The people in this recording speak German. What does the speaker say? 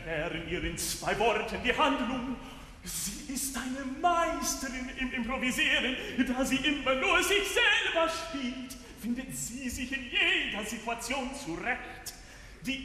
erklären ihr in 2 Worten die Handlung. Sie ist eine Meisterin im Improvisieren, da sie immer nur sich selber spielt, findet sie sich in jeder Situation zurecht.